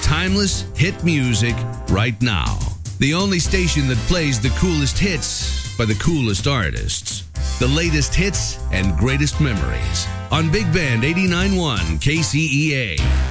timeless hit music right now. The only station that plays the coolest hits by the coolest artists. The latest hits and greatest memories on Big Band 89.1 KCEA.